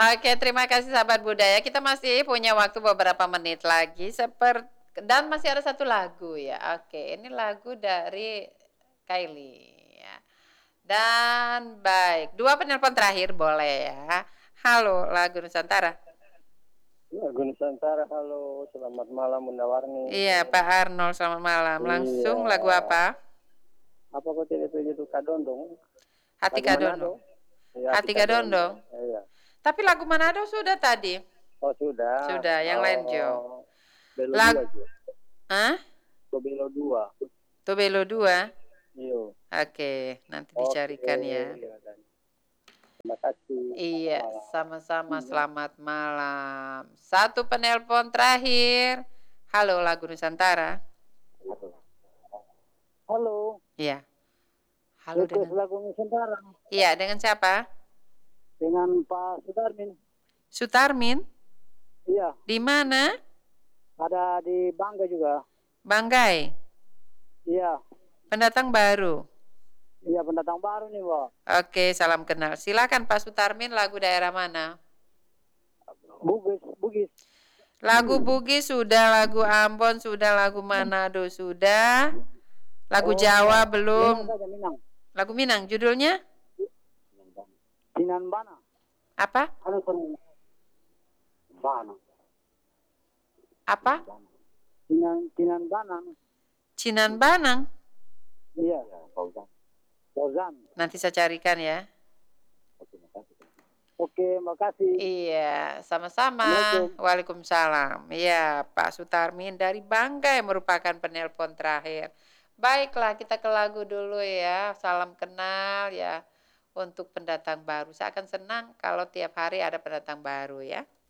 Oke, terima kasih sahabat budaya. Kita masih punya waktu beberapa menit lagi. Dan masih ada satu lagu ya. Oke, ini lagu dari Kylie ya. Dan baik, dua penelpon terakhir boleh ya. Halo, lagu Nusantara. Lagu Nusantara, halo, selamat malam Bunda Warni. Iya, Pak Arnold, selamat malam. Langsung Iya. lagu apa? Apa kok pilih-pilih itu Kadondong? Hati Lagu Kadondo. Manado? Iya, Hati Kadondo. Iya. Tapi lagu Manado sudah tadi. Oh sudah. Sudah, yang lain Jo. Belo Lag, 2 Jo. Hah? Belo 2. Tobelo 2. Iya. Oke, nanti Oke. dicarikan ya. Iya, terima kasih. Iya, Malam. sama-sama selamat malam. Satu penelpon terakhir. Halo, lagu Nusantara. Halo. Iya. Halo dengan lagu Nusantara. Iya, dengan siapa? Dengan Pak Sudarmin. Sutarmin? Iya. Di mana? Ada di Bangga juga. Banggai. Iya. Pendatang baru. Iya, pendatang baru nih, Mbak. Oke, salam kenal. Silakan Pak Sutarmin, lagu daerah mana? Bugis. Lagu Bugis sudah, lagu Ambon sudah, lagu Manado sudah. Lagu Jawa belum. Minang. Lagu Minang, judulnya? Cinan Bana. Apa? Bana. Apa? Cinan Bana. Cinan Banang. Iya, Fauzan. Nanti saya carikan ya. Oke, makasih. Iya, sama-sama. Waalaikumsalam. Iya, Pak Sutarmin dari Banggai merupakan penelpon terakhir. Baiklah, kita ke lagu dulu ya. Salam kenal ya untuk pendatang baru. Saya akan senang kalau tiap hari ada pendatang baru ya.